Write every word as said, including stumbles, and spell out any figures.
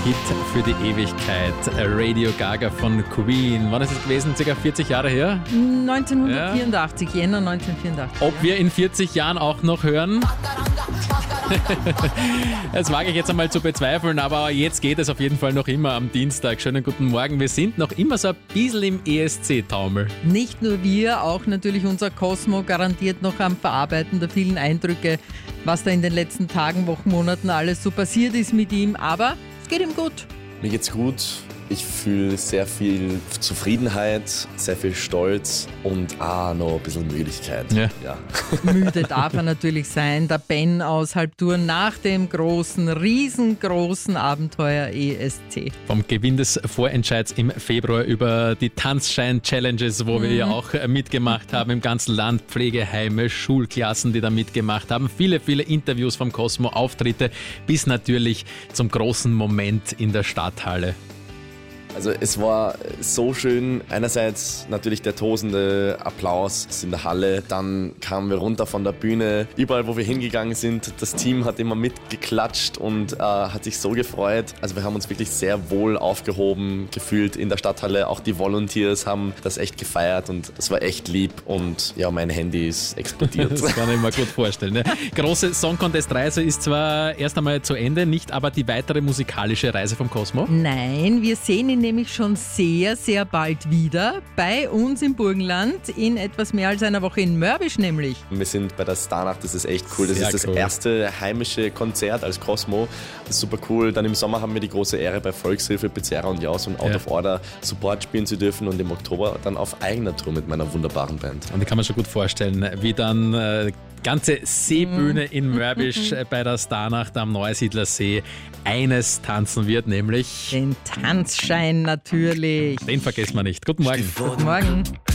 Hit für die Ewigkeit, Radio Gaga von Queen. Wann ist es gewesen? Circa vierzig Jahre her? neunzehnhundertvierundachtzig, ja. Jänner neunzehnhundertvierundachtzig. Ob wir in vierzig Jahren auch noch hören? Das wage ich jetzt einmal zu bezweifeln, aber jetzt geht es auf jeden Fall noch immer am Dienstag. Schönen guten Morgen. Wir sind noch immer so ein bisschen im E S C-Taumel. Nicht nur wir, auch natürlich unser Cosmo garantiert noch am Verarbeiten der vielen Eindrücke, was da in den letzten Tagen, Wochen, Monaten alles so passiert ist mit ihm. Aber es geht ihm gut. Mir geht's gut. Ich fühle sehr viel Zufriedenheit, sehr viel Stolz und ah, noch ein bisschen Müdigkeit. Ja. Ja. Müde darf er natürlich sein. Der Ben aus Halbturn nach dem großen, riesengroßen Abenteuer E S C. Vom Gewinn des Vorentscheids im Februar über die Tanzschein-Challenges, wo wir ja auch mitgemacht haben im ganzen Land, Pflegeheime, Schulklassen, die da mitgemacht haben, viele, viele Interviews vom Cosmo, Auftritte, bis natürlich zum großen Moment in der Stadthalle. Also es war so schön. Einerseits natürlich der tosende Applaus in der Halle. Dann kamen wir runter von der Bühne. Überall, wo wir hingegangen sind, das Team hat immer mitgeklatscht und äh, hat sich so gefreut. Also wir haben uns wirklich sehr wohl aufgehoben gefühlt in der Stadthalle. Auch die Volunteers haben das echt gefeiert und das war echt lieb. Und ja, mein Handy ist explodiert. Das kann ich mir gut vorstellen. Ne? Große Song Contest Reise ist zwar erst einmal zu Ende, nicht aber die weitere musikalische Reise vom Cosmo. Nein, wir sehen ihn nämlich schon sehr, sehr bald wieder bei uns im Burgenland in etwas mehr als einer Woche in Mörbisch nämlich. Wir sind bei der Starnacht, das ist echt cool. Das Sehr ist das cool. erste heimische Konzert als Cosmo. Das ist super cool. Dann im Sommer haben wir die große Ehre, bei Volkshilfe, Pizzeria und Jaus und Out Ja. of Order Support spielen zu dürfen und im Oktober dann auf eigener Tour mit meiner wunderbaren Band. Und ich kann mir schon gut vorstellen, wie dann äh, ganze Seebühne in Mörbisch äh, bei der Starnacht am Neusiedlersee eines tanzen wird, nämlich Den Tanzschein natürlich. den vergessen wir nicht. Guten Morgen. Guten Morgen.